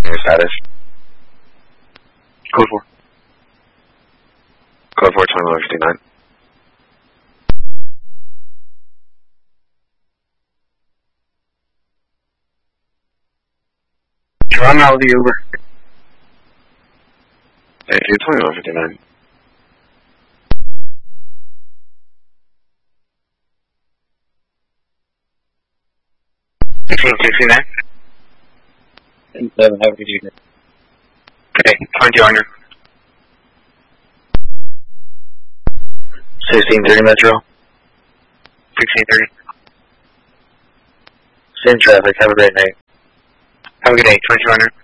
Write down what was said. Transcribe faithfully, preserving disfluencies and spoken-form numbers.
checking your status. Code four. Code four, twenty-one fifty-nine. Run out of the Uber. Thank you, twenty-one fifty-nine. sixteen sixty-nine. ten seven, have a good evening. Okay, twenty hundred. sixteen thirty Metro. sixteen thirty. Same traffic, have a great night. Have a good day, twenty-two hundred.